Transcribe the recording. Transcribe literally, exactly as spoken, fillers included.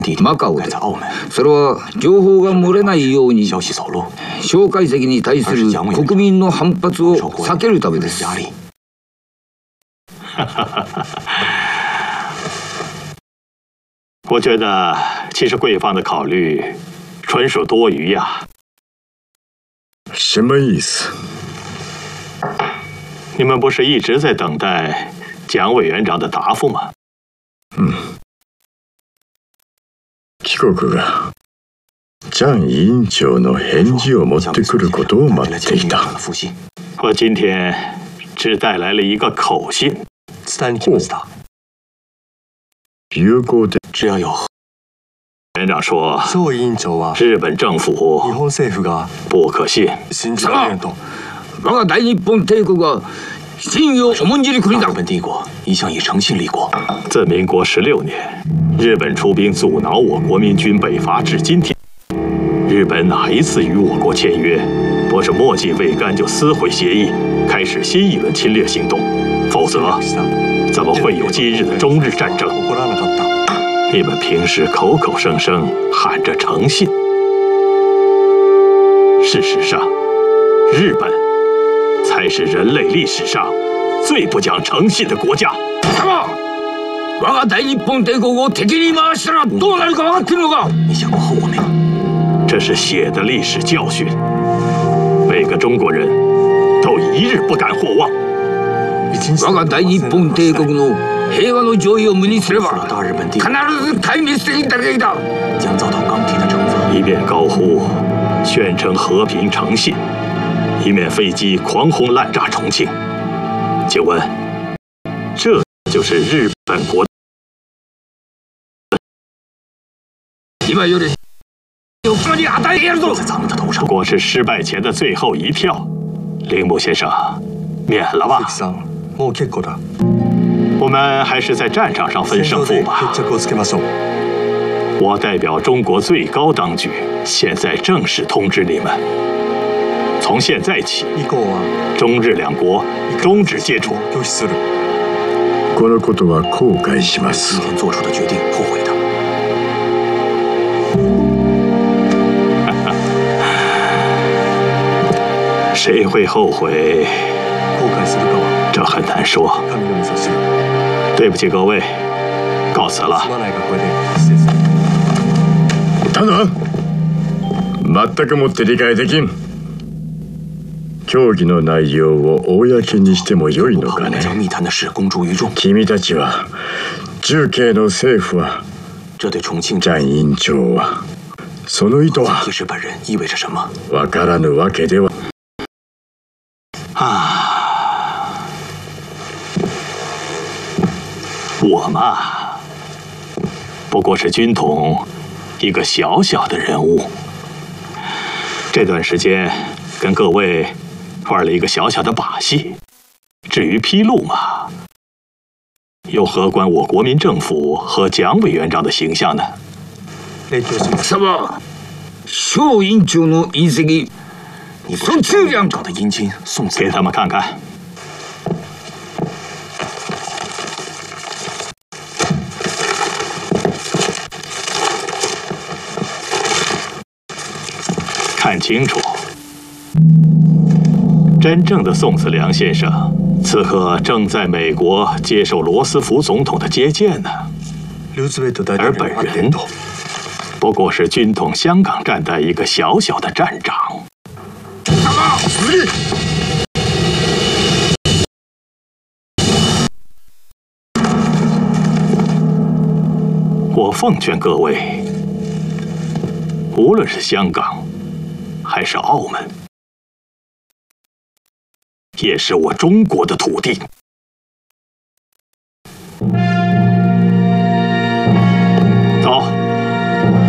マカオで、それは情報が漏れないように蒋介石に対する国民の反発を避けるためです。 我觉得，其实贵方的考虑纯属多余呀。 什么意思？ 你们不是一直在等待蒋委员长的答复吗？ 嗯。貴国が蒋委員長の返事を持ってくることを待っていた。 我今天只带来了一个口信。 有効で。 只要有。 委员长说，日本政府不可信。 我が大日本帝国が信用を重んじる国だ。 日本帝国一向以诚信立国。 自民国十六年，日本出兵阻挠我国民军北伐至今天，日本哪一次与我国签约，不是墨迹未干就撕毁协议，开始新一轮侵略行动？否则，怎么会有今日的中日战争？你们平时口口声声喊着诚信，事实上，日本才是人类历史上最不讲诚信的国家。 什么？我が大日本帝国を敵に回したらどうなるか分かってるのか？ 你想过后果没有？ 这是血的历史教训，每个中国人都一日不敢或忘。 我が大日本帝国の平和の上位を無にすれば必ず壊滅的に打撃だ。 将遭到钢铁的惩罚。 一面高呼宣称和平诚信，一面飞机狂轰滥炸重庆。请问，这就是日本国？ 今より有国に与えてやるぞ！ 在咱们的头上。 不过是失败前的最后一票，铃木先生，免了吧。我们还是在战场上分胜负吧。我代表中国最高当局，现在正式通知你们：从现在起，中日两国终止接触。 このことは後悔します。 今天做出的决定，后悔的。 谁会后悔？这很难说。对不起各位，告辞了。 ただ、全くもって理解できん。協議の内容を公にしてもよいのかね。君たちは、重慶の政府は、蒋委員長は、その意図はわからぬわけでは。 啊，我嘛，不过是军统一个小小的人物。这段时间跟各位玩了一个小小的把戏。至于披露嘛，又何关我国民政府和蒋委员长的形象呢？ 什么？蒋委員長の隕石。宋庆良找的阴金宋子， 给他们看看。看清楚，真正的宋子良先生，此刻正在美国接受罗斯福总统的接见呢。而本人，不过是军统香港站的一个小小的站长。我奉劝各位，无论是香港还是澳门，也是我中国的土地。